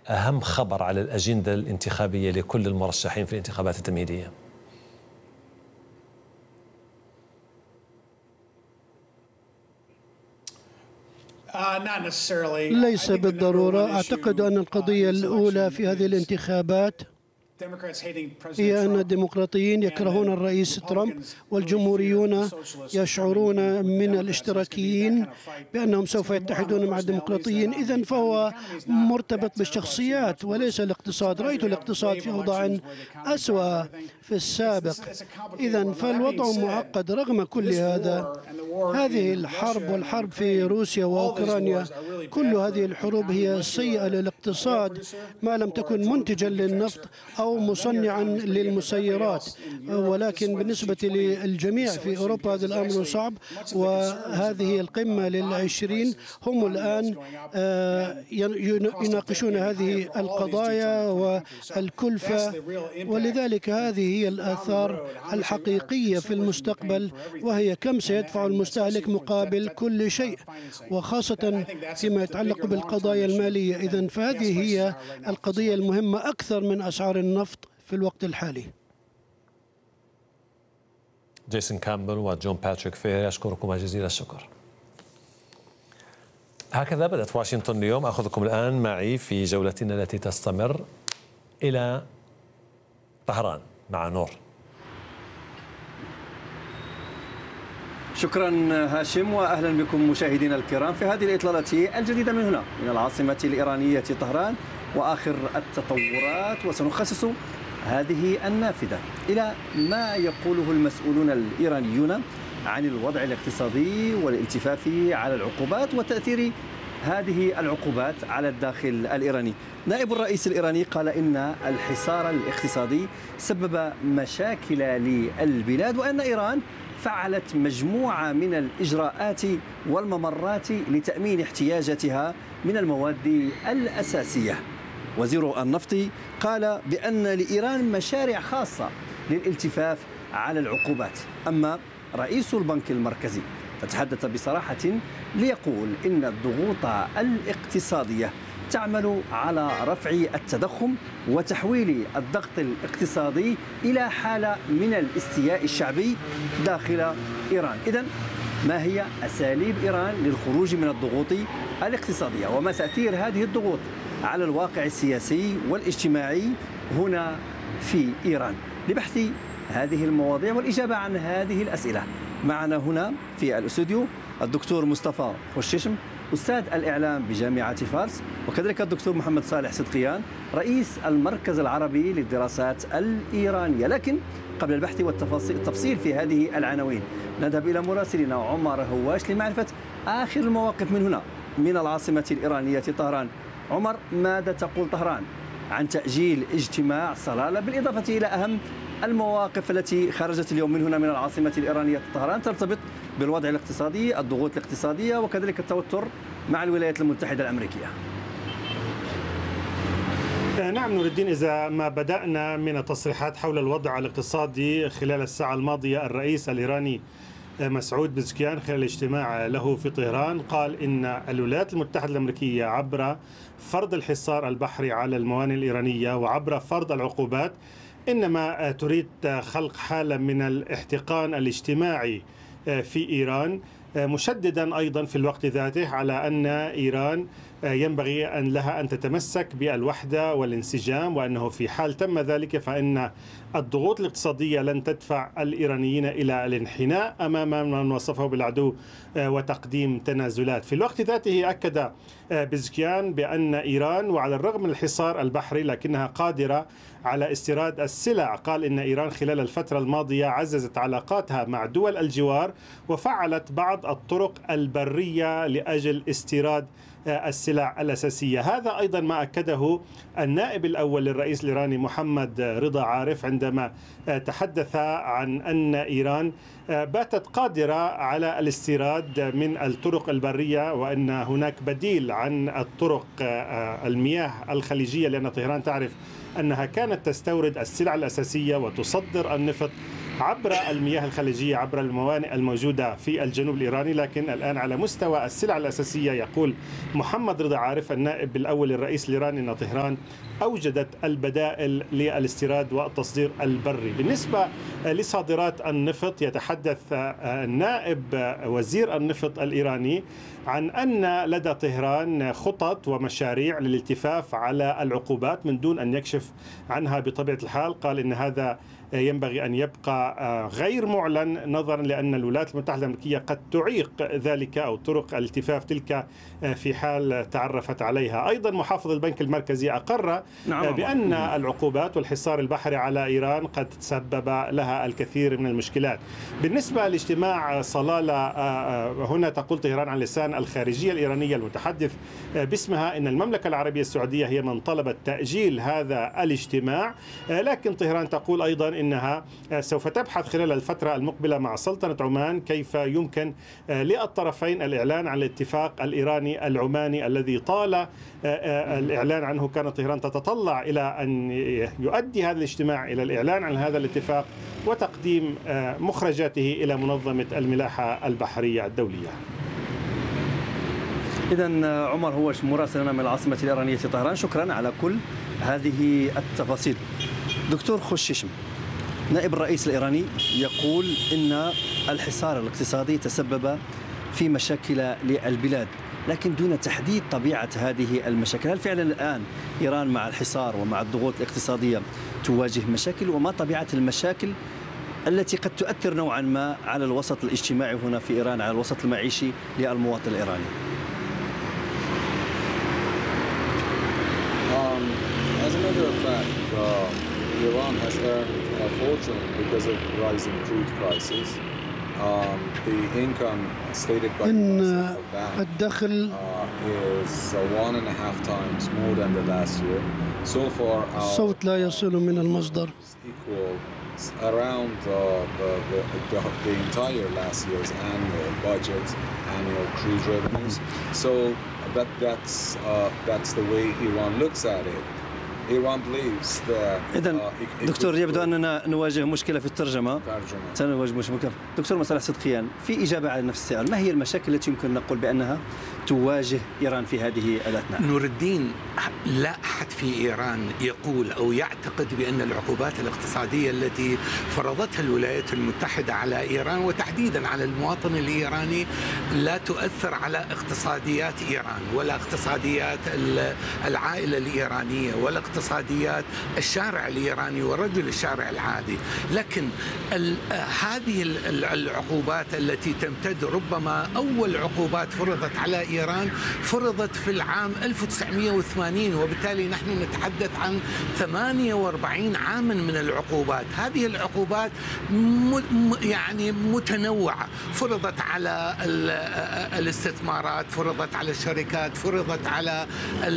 أهم خبر على الأجندة الانتخابية لكل المرشحين في الانتخابات التمهيدية؟ ليس بالضرورة. أعتقد أن القضية الأولى في هذه الانتخابات هي أن الديمقراطيين يكرهون الرئيس ترامب، والجمهوريون يشعرون من الاشتراكيين بأنهم سوف يتحدون مع الديمقراطيين. إذن فهو مرتبط بالشخصيات وليس الاقتصاد. رأيت الاقتصاد في أوضاع أسوأ في السابق. إذن فالوضع معقد. رغم كل هذا، هذه الحرب والحرب في روسيا وأوكرانيا، كل هذه الحروب هي سيئة للاقتصاد ما لم تكن منتجا للنفط أو مصنعا للمسيرات. ولكن بالنسبة للجميع في أوروبا هذا الأمر صعب، وهذه القمة لل20 هم الآن يناقشون هذه القضايا والكلفة، ولذلك هذه هي الآثار الحقيقية في المستقبل، وهي كم سيدفع المستهلك مقابل كل شيء، وخاصة فيما يتعلق بالقضايا المالية. إذن فهذه هي القضية المهمة أكثر من أسعار النفط في الوقت الحالي. جيسون كامبل وجون باتريك فير، أشكركم جزيل الشكر. هكذا بدأت واشنطن اليوم. أخذكم الآن معي في جولتنا التي تستمر إلى طهران مع نور. شكرا هاشم، وأهلا بكم مشاهدينا الكرام في هذه الإطلالة الجديدة من هنا من العاصمة الإيرانية طهران وآخر التطورات. وسنخصص هذه النافذة إلى ما يقوله المسؤولون الإيرانيون عن الوضع الاقتصادي والالتفاف على العقوبات وتأثير هذه العقوبات على الداخل الإيراني. نائب الرئيس الإيراني قال إن الحصار الاقتصادي سبب مشاكل للبلاد، وأن إيران فعلت مجموعة من الإجراءات والممرات لتأمين احتياجاتها من المواد الأساسية. وزير النفط قال بأن لإيران مشاريع خاصة للالتفاف على العقوبات. أما رئيس البنك المركزي فتحدث بصراحة ليقول إن الضغوط الاقتصادية تعمل على رفع التضخم وتحويل الضغط الاقتصادي إلى حالة من الاستياء الشعبي داخل إيران. إذن ما هي أساليب إيران للخروج من الضغوط الاقتصادية، وما تأثير هذه الضغوط على الواقع السياسي والاجتماعي هنا في إيران؟ لبحث هذه المواضيع والإجابة عن هذه الأسئلة معنا هنا في الاستوديو الدكتور مصطفى خششم، أستاذ الإعلام بجامعة فارس، وكذلك الدكتور محمد صالح صدقيان رئيس المركز العربي للدراسات الإيرانية. لكن قبل البحث والتفصيل في هذه العناوين نذهب إلى مراسلنا عمر هواش لمعرفة آخر المواقف من هنا من العاصمة الإيرانية طهران. عمر، ماذا تقول طهران عن تأجيل اجتماع صلالة، بالإضافة إلى أهم المواقف التي خرجت اليوم من هنا من العاصمة الإيرانية طهران ترتبط بالوضع الاقتصادي، الضغوط الاقتصادية، وكذلك التوتر مع الولايات المتحدة الأمريكية؟ نعم نور الدين، إذا ما بدأنا من التصريحات حول الوضع الاقتصادي خلال الساعة الماضية، الرئيس الإيراني مسعود بزكيان خلال اجتماع له في طهران قال إن الولايات المتحدة الأمريكية عبر فرض الحصار البحري على الموانئ الإيرانية وعبر فرض العقوبات إنما تريد خلق حالة من الاحتقان الاجتماعي في إيران، مشددا أيضا في الوقت ذاته على أن إيران ينبغي أن لها أن تتمسك بالوحدة والانسجام، وأنه في حال تم ذلك فإن الضغوط الاقتصادية لن تدفع الإيرانيين إلى الانحناء أمام من وصفه بالعدو وتقديم تنازلات. في الوقت ذاته أكد بزكيان بأن إيران وعلى الرغم من الحصار البحري لكنها قادرة على استيراد السلع. قال إن إيران خلال الفترة الماضية عززت علاقاتها مع دول الجوار وفعلت بعض الطرق البرية لأجل استيراد السلع الأساسية. هذا أيضا ما أكده النائب الأول للرئيس الإيراني محمد رضا عارف عندما تحدث عن أن إيران باتت قادرة على الاستيراد من الطرق البرية، وأن هناك بديل عن الطرق المياه الخليجية، لأن طهران تعرف أنها كانت تستورد السلع الأساسية وتصدر النفط عبر المياه الخليجية، عبر الموانئ الموجودة في الجنوب الإيراني. لكن الآن على مستوى السلع الأساسية يقول محمد رضا عارف النائب الأول للرئيس الإيراني أن طهران أوجدت البدائل للاستيراد والتصدير البري. بالنسبة لصادرات النفط، يتحدث نائب وزير النفط الإيراني عن أن لدى طهران خطط ومشاريع للالتفاف على العقوبات من دون أن يكشف عنها بطبيعة الحال. قال إن هذا ينبغي أن يبقى غير معلن نظرا لأن الولايات المتحدة الأمريكية قد تعيق ذلك أو طرق الالتفاف تلك في حال تعرفت عليها. أيضا محافظ البنك المركزي أقر بأن العقوبات والحصار البحري على إيران قد سبب لها الكثير من المشكلات. بالنسبة لاجتماع صلالة، هنا تقول طهران عن لسان الخارجية الإيرانية المتحدث باسمها إن المملكة العربية السعودية هي من طلبت تأجيل هذا الاجتماع، لكن طهران تقول أيضا إنها سوف تبحث خلال الفترة المقبلة مع سلطنة عمان كيف يمكن للطرفين الإعلان عن الاتفاق الإيراني العماني الذي طال الإعلان عنه. كانت طهران تتطلع إلى أن يؤدي هذا الاجتماع إلى الإعلان عن هذا الاتفاق وتقديم مخرجاته إلى منظمة الملاحة البحرية الدولية. إذن عمر هوش مراسلنا من العاصمة الإيرانية طهران، شكرا على كل هذه التفاصيل. دكتور خوشيشم، نائب الرئيس الإيراني يقول إن الحصار الاقتصادي تسبب في مشاكل للبلاد، لكن دون تحديد طبيعة هذه المشاكل. هل فعلا الآن إيران مع الحصار ومع الضغوط الاقتصادية تواجه مشاكل، وما طبيعة المشاكل التي قد تؤثر نوعا ما على الوسط الاجتماعي هنا في إيران، على الوسط المعيشي للمواطن الإيراني؟ As a matter of fact, Iran has earned a fortune because of rising crude prices. The income stated by the bank الدخل is 1.5 times more than the last year. So far, الصوت لا يصل من المصدر. equal around the entire last year's annual budget, annual crude revenues. So that's the way Iran looks at it. إذن دكتور، يبدو أننا نواجه مشكلة في الترجمة. سنواجه مشكلة. دكتور مصالح صدقيان، في إجابة على نفس السؤال، ما هي المشاكل التي يمكن نقول بأنها تواجه إيران في هذه الأثناء؟ نور الدين، لا أحد في إيران يقول أو يعتقد بأن العقوبات الاقتصادية التي فرضتها الولايات المتحدة على إيران وتحديدا على المواطن الإيراني لا تؤثر على اقتصاديات إيران ولا اقتصاديات العائلة الإيرانية ولا اقتصاديات الشارع الإيراني ورجل الشارع العادي. لكن هذه العقوبات التي تمتد، ربما أول عقوبات فرضت على إيران فرضت في العام 1980، وبالتالي نحن نتحدث عن 48 عاما من العقوبات. هذه العقوبات يعني متنوعة، فرضت على الاستثمارات، فرضت على الشركات، فرضت على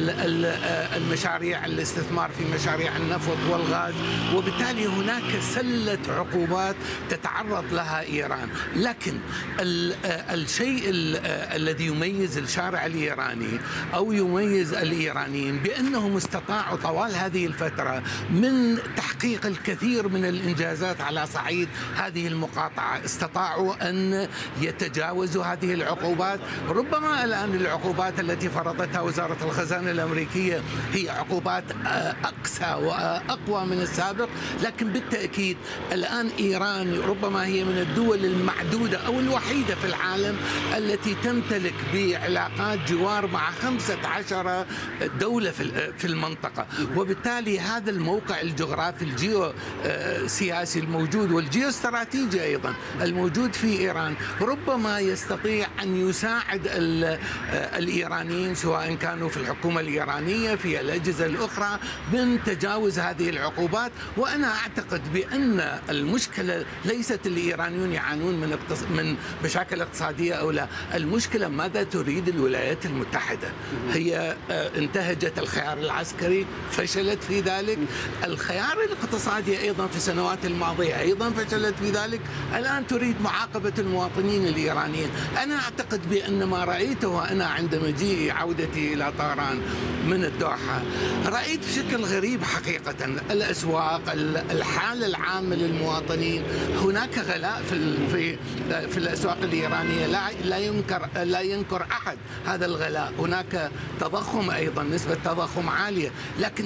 المشاريع، الاستثمار في مشاريع النفط والغاز، وبالتالي هناك سلة عقوبات تتعرض لها إيران. لكن الشيء الذي يميز الشارع الإيراني أو يميز الإيرانيين بأنهم استطاعوا طوال هذه الفترة من تحقيق الكثير من الإنجازات على صعيد هذه المقاطعة، استطاعوا أن يتجاوزوا هذه العقوبات. ربما الآن العقوبات التي فرضتها وزارة الخزانة الأمريكية هي عقوبات أقسى وأقوى من السابق، لكن بالتأكيد الآن إيران ربما هي من الدول المعدودة أو الوحيدة في العالم التي تمتلك بعلاقات جوار مع 15 دولة في المنطقة، وبالتالي هذا الموقع الجغرافي الجيوسياسي الموجود والجيوستراتيجي أيضا الموجود في إيران ربما يستطيع أن يساعد الإيرانيين سواء كانوا في الحكومة الإيرانية في الأجهزة الأخرى من تجاوز هذه العقوبات. وأنا أعتقد بأن المشكلة ليست الإيرانيون يعانون من مشاكل اقتصادية أو لا، المشكلة ماذا تريد تريد الولايات المتحدة. هي انتهجت الخيار العسكري، فشلت في ذلك. الخيار الاقتصادي أيضا في السنوات الماضية أيضا فشلت في ذلك. الآن تريد معاقبة المواطنين الإيرانيين. أنا أعتقد بأن ما رأيته أنا عند مجيئي عودتي إلى طهران من الدوحة، رأيت بشكل غريب حقيقة الأسواق، الحالة العامة للمواطنين. هناك غلاء في الأسواق الإيرانية، لا ينكر أحد هذا الغلاء. هناك تضخم أيضا، نسبة تضخم عالية، لكن